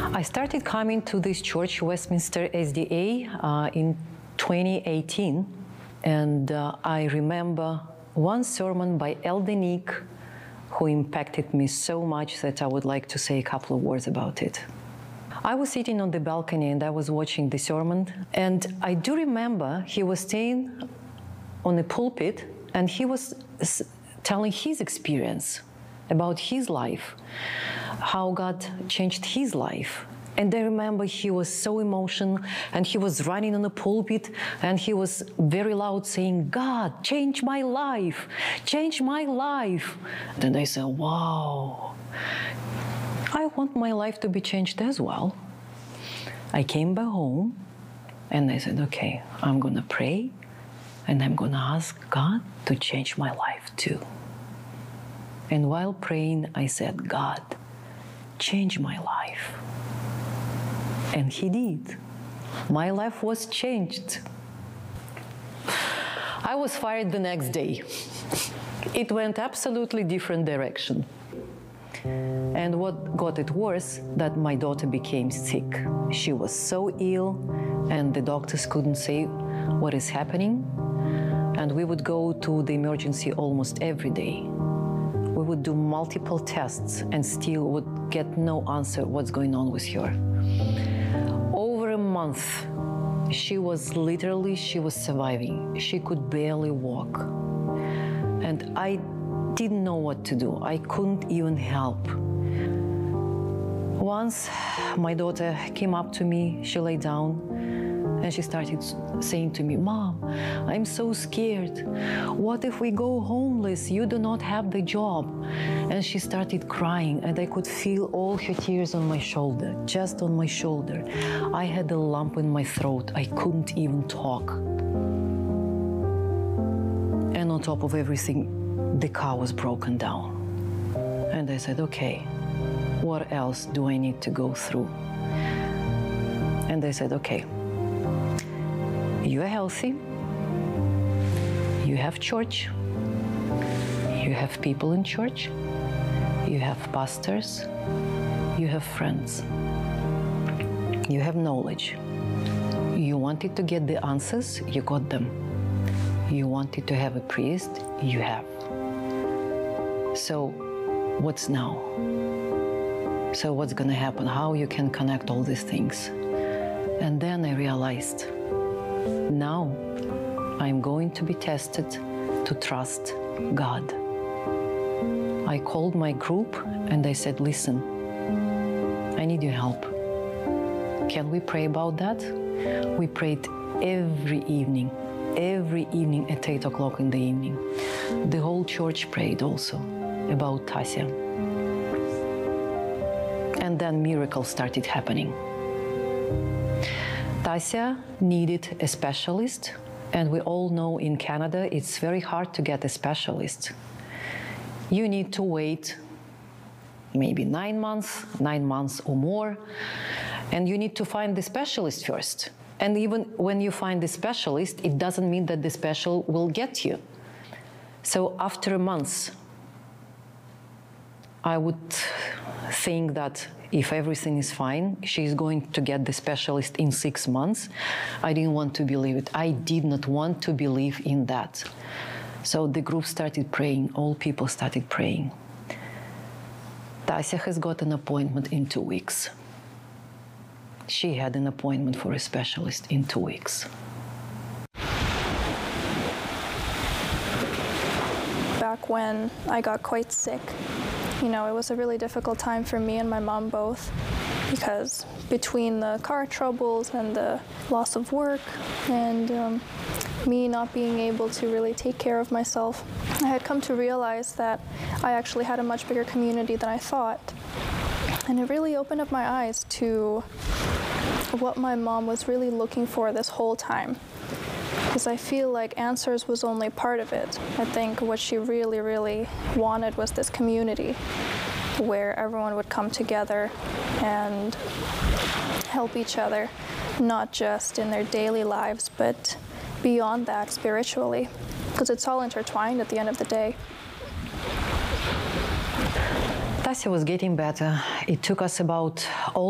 I started coming to this church, Westminster SDA, in 2018, and I remember one sermon by Elder Nick who impacted me so much that I would like to say a couple of words about it. I was sitting on the balcony and I was watching the sermon, and I do remember he was staying on the pulpit and he was telling his experience about his life, how God changed his life. And I remember he was so emotional and he was running on the pulpit and he was very loud saying, "God, change my life, change my life." And I said, wow, I want my life to be changed as well. I came back home and I said, okay, I'm gonna pray and I'm gonna ask God to change my life too. And while praying, I said, God, change my life. And He did. My life was changed. I was fired the next day. It went absolutely different direction. And what got it worse, that my daughter became sick. She was so ill, and the doctors couldn't say what is happening. And we would go to the emergency almost every day. We would do multiple tests and still would get no answer what's going on with her. Over a month, she was surviving. She could barely walk. And I didn't know what to do. I couldn't even help. Once, my daughter came up to me, she lay down, and she started saying to me, "Mom, I'm so scared. What if we go homeless? You do not have the job." And she started crying, and I could feel all her tears on my shoulder, just on my shoulder. I had a lump in my throat. I couldn't even talk. And on top of everything, the car was broken down. And I said, okay, what else do I need to go through? And I said, okay, you are healthy, you have church, you have people in church, you have pastors, you have friends, you have knowledge. You wanted to get the answers, you got them. You wanted to have a priest, you have. So what's now? So what's gonna happen? How you can connect all these things? And then I realized, now I'm going to be tested to trust God. I called my group and I said, listen, I need your help. Can we pray about that? We prayed every evening at 8 o'clock in the evening. The whole church prayed also about Tasia. And then miracles started happening. Tasia needed a specialist, and we all know in Canada it's very hard to get a specialist. You need to wait maybe 9 months or more, and you need to find the specialist first. And even when you find the specialist, it doesn't mean that the specialist will get you. So after a month, I would think that if everything is fine, she's going to get the specialist in 6 months. I didn't want to believe it. I did not want to believe in that. So the group started praying, all people started praying. Tasia has got an appointment in 2 weeks. She had an appointment for a specialist in 2 weeks. Back when I got quite sick, you know, it was a really difficult time for me and my mom both, because between the car troubles and the loss of work and me not being able to really take care of myself, I had come to realize that I actually had a much bigger community than I thought. And it really opened up my eyes to what my mom was really looking for this whole time. Because I feel like Answers was only part of it. I think what she really, really wanted was this community where everyone would come together and help each other, not just in their daily lives, but beyond that, spiritually. Because it's all intertwined at the end of the day. Tasia was getting better. It took us about